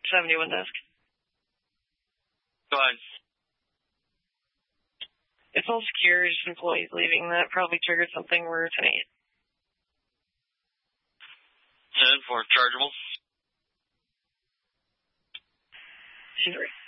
71 desk. Go ahead. It's all secure, just employees leaving. That probably triggered something. We're 10-8. 10 for chargeable. 3.